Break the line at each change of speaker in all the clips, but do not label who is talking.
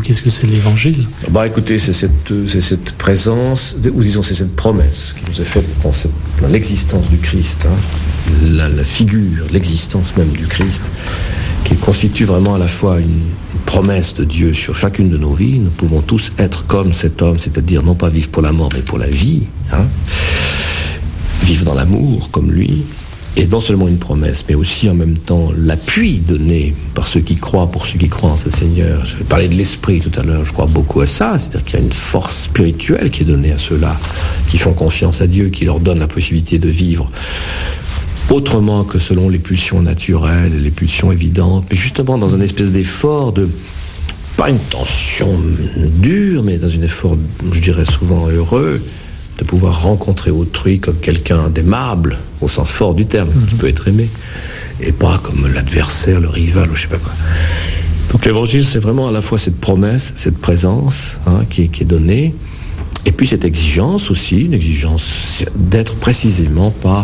qu'est-ce que c'est l'Évangile ?
Écoutez, c'est cette présence, ou disons c'est cette promesse qui nous est faite dans l'existence du Christ, la figure, l'existence même du Christ, qui constitue vraiment à la fois une promesse de Dieu sur chacune de nos vies. Nous pouvons tous être comme cet homme, c'est-à-dire non pas vivre pour la mort, mais pour la vie, vivre dans l'amour comme lui. Et non seulement une promesse, mais aussi en même temps l'appui donné par ceux qui croient, pour ceux qui croient en ce Seigneur. Je parlais de l'esprit tout à l'heure, je crois beaucoup à ça, c'est-à-dire qu'il y a une force spirituelle qui est donnée à ceux-là, qui font confiance à Dieu, qui leur donne la possibilité de vivre autrement que selon les pulsions naturelles, les pulsions évidentes, mais justement dans un espèce d'effort de, pas une tension dure, mais dans un effort, je dirais souvent heureux, de pouvoir rencontrer autrui comme quelqu'un d'aimable, au sens fort du terme, qui peut être aimé, et pas comme l'adversaire, le rival, ou je sais pas quoi. Donc l'Évangile, c'est vraiment à la fois cette promesse, cette présence qui est donnée, et puis cette exigence aussi, une exigence d'être précisément pas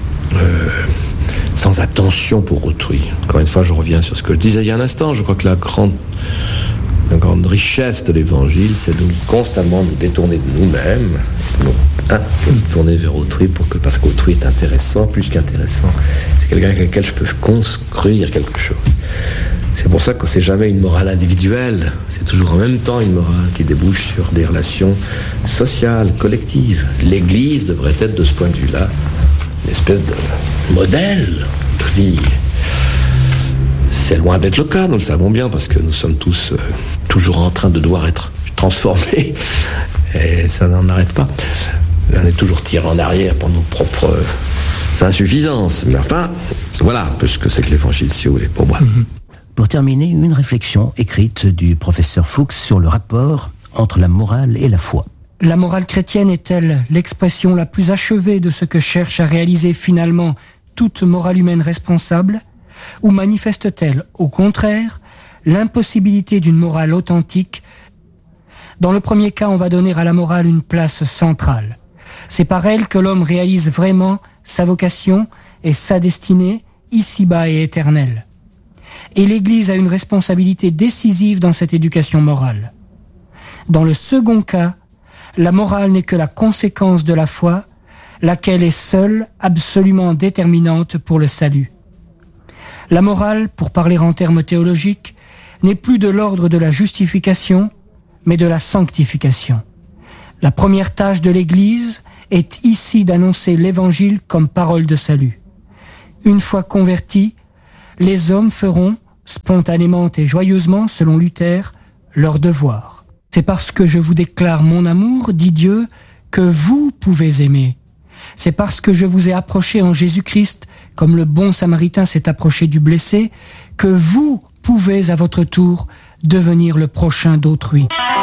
sans attention pour autrui. Encore une fois, je reviens sur ce que je disais il y a un instant, je crois que la grande richesse de l'Évangile, c'est de constamment nous détourner de nous-mêmes, nous tourner vers autrui, parce qu'autrui est intéressant, plus qu'intéressant. C'est quelqu'un avec lequel je peux construire quelque chose. C'est pour ça que c'est jamais une morale individuelle, c'est toujours en même temps une morale qui débouche sur des relations sociales, collectives. L'Église devrait être, de ce point de vue-là, une espèce de modèle de vie. C'est loin d'être le cas, nous le savons bien, parce que nous sommes tous toujours en train de devoir être transformés, et ça n'en arrête pas. On est toujours tiré en arrière pour nos propres insuffisances. Mais enfin, voilà un peu ce que c'est que l'Évangile, si vous voulez, pour moi.
Pour terminer, une réflexion écrite du professeur Fuchs sur le rapport entre la morale et la foi.
La morale chrétienne est-elle l'expression la plus achevée de ce que cherche à réaliser finalement toute morale humaine responsable ? Ou manifeste-t-elle, au contraire, l'impossibilité d'une morale authentique ? Dans le premier cas, on va donner à la morale une place centrale. C'est par elle que l'homme réalise vraiment sa vocation et sa destinée, ici-bas et éternelle. Et l'Église a une responsabilité décisive dans cette éducation morale. Dans le second cas, la morale n'est que la conséquence de la foi, laquelle est seule, absolument déterminante pour le salut. La morale, pour parler en termes théologiques, n'est plus de l'ordre de la justification, mais de la sanctification. La première tâche de l'Église est ici d'annoncer l'Évangile comme parole de salut. Une fois convertis, les hommes feront, spontanément et joyeusement, selon Luther, leur devoir. C'est parce que je vous déclare mon amour, dit Dieu, que vous pouvez aimer. C'est parce que je vous ai approché en Jésus-Christ, comme le bon Samaritain s'est approché du blessé, que vous pouvez à votre tour devenir le prochain d'autrui.